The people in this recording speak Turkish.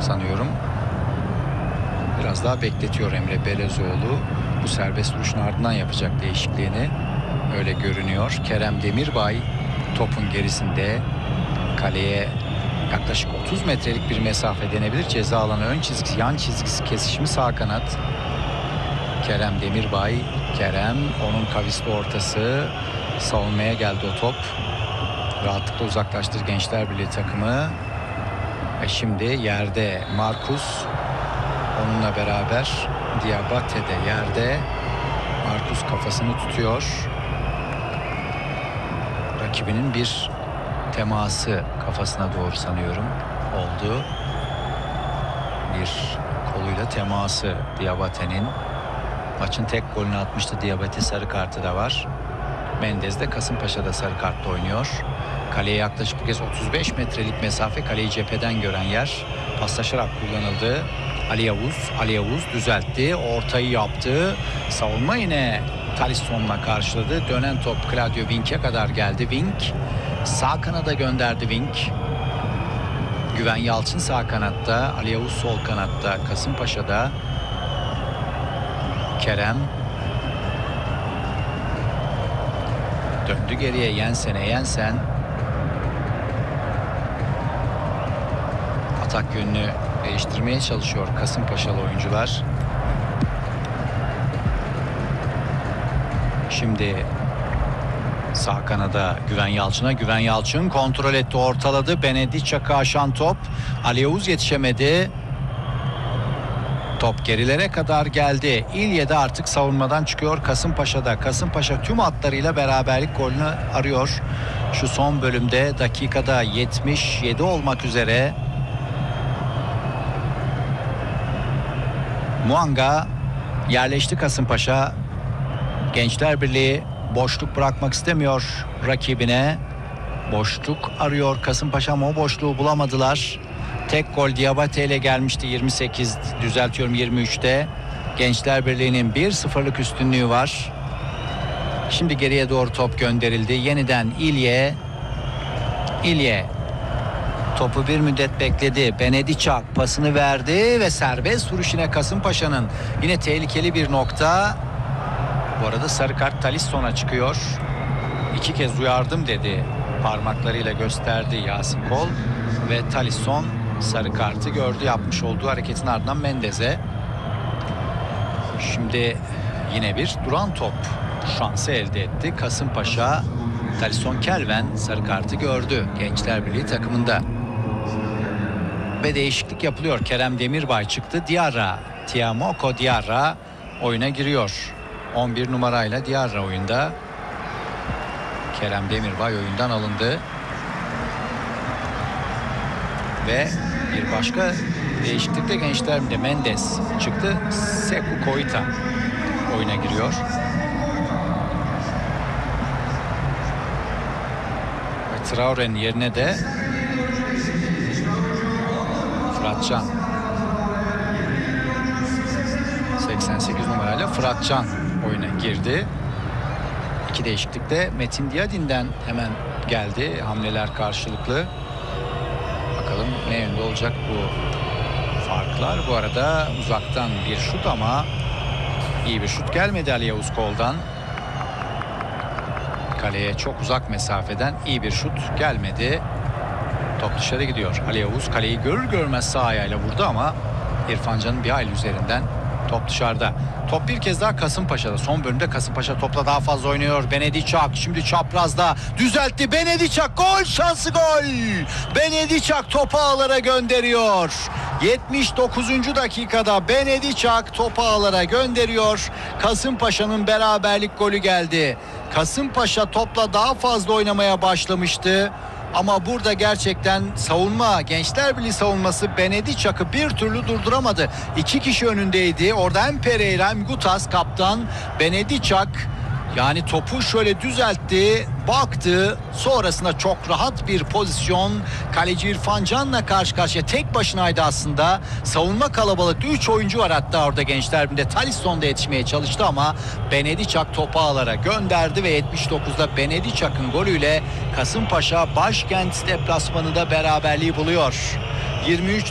sanıyorum. Biraz daha bekletiyor Emre Belezoğlu. Bu serbest vuruşun ardından yapacak değişikliğini. Öyle görünüyor. Kerem Demirbay topun gerisinde. Kaleye yaklaşık 30 metrelik bir mesafe denebilir. Ceza alanı ön çizgisi, yan çizgisi kesişimi sağ kanat. Kerem Demirbay. Kerem, onun kavisli ortası. Savunmaya geldi o top. Rahatlıkla uzaklaştır Gençler Birliği takımı. Ve şimdi yerde Markus. Onunla beraber Diabate de yerde. Markus kafasını tutuyor. Rakibinin bir teması kafasına doğru sanıyorum oldu. Bir koluyla teması Diabate'nin. Maçın tek golünü atmıştı Diabate, sarı kartı da var. Mendez de Kasımpaşa'da sarı kartla oynuyor. Kaleye yaklaşık bu kez 35 metrelik mesafe, kaleyi cepheden gören yer. Paslaşarak kullanıldı. Ali Yavuz düzeltti. Ortayı yaptı. Savunma yine Talisson'la karşıladı. Dönen top Claudio Wink'e kadar geldi. Wink sağ kanada gönderdi. Wink. Güven Yalçın sağ kanatta. Ali Yavuz sol kanatta. Kasımpaşa'da. Kerem. Döndü geriye Jensen. Atak yönünü değiştirmeye çalışıyor Kasımpaşalı oyuncular. Şimdi sağ kanada Güven Yalçın'a. Güven Yalçın kontrol etti, ortaladı. Benedicak'ı aşan top. Ali Yavuz yetişemedi. Top gerilere kadar geldi. İlye'de artık savunmadan çıkıyor Kasımpaşa'da. Kasımpaşa tüm hatlarıyla beraberlik golünü arıyor. Şu son bölümde dakikada 77 olmak üzere. Muanga yerleşti Kasımpaşa. Gençler Birliği boşluk bırakmak istemiyor rakibine. Boşluk arıyor Kasımpaşa ama o boşluğu bulamadılar. Tek gol Diabate ile gelmişti 23'te. Gençler Birliği'nin 1-0'lık üstünlüğü var. Şimdi geriye doğru top gönderildi. Yeniden İlye topu bir müddet bekledi. Benedicak pasını verdi ve serbest vuruş yine Kasımpaşa'nın. Yine tehlikeli bir nokta. Bu arada sarı kart Talisson'a çıkıyor. 2 kez uyardım dedi. Parmaklarıyla gösterdi Yasin Kol. Ve Talisson sarı kartı gördü, yapmış olduğu hareketin ardından Mendez'e. Şimdi yine bir duran top şansı elde etti Kasımpaşa. Talisson Kelven sarı kartı gördü Gençler Birliği takımında. Ve değişiklik yapılıyor. Kerem Demirbay çıktı. Tiamoko Diarra oyuna giriyor. 11 numarayla Diarra oyunda. Kerem Demirbay oyundan alındı. Ve bir başka değişiklikte Gençler Birliği Mendes çıktı. Sekou Koita oyuna giriyor. Ve Traore'nin yerine de Fıratcan, 88 numarayla Fıratcan oyuna girdi. İki değişiklikte Metin Diyadin'den hemen geldi. Hamleler karşılıklı. Bakalım ne yönde olacak bu farklar. Bu arada uzaktan bir şut ama iyi bir şut gelmedi Ali Yavuz Kol'dan. Kaleye çok uzak mesafeden iyi bir şut gelmedi. Top dışarı gidiyor. Ali Yavuz kaleyi görür görmez sağ ayağıyla vurdu ama İrfan Can'ın bir hayli üzerinden top dışarıda. Top bir kez daha Kasımpaşa'da. Son bölümde Kasımpaşa topla daha fazla oynuyor. Benedicak şimdi çaprazda düzeltti. Benedicak gol şansı, gol. Benedicak topu ağlara gönderiyor. 79. dakikada Benedicak topu ağlara gönderiyor. Kasımpaşa'nın beraberlik golü geldi. Kasımpaşa topla daha fazla oynamaya başlamıştı. Ama burada gerçekten savunma, Gençler Birliği savunması Benedicak'ı bir türlü durduramadı. 2 kişi önündeydi. Orada hem Pereira hem Gutas kaptan. Benedicak yani topu şöyle düzeltti, baktı. Sonrasında çok rahat bir pozisyon. Kaleci İrfan Can'la karşı karşıya, tek başınaydı aslında. Savunma kalabalıktı. 3 oyuncu var hatta orada Gençler Birliği'nde. Talisson da yetişmeye çalıştı ama Benedicak topu ağlara gönderdi ve 79'da Benedicak'ın golüyle Kasımpaşa başkent deplasmanında beraberliği buluyor. 23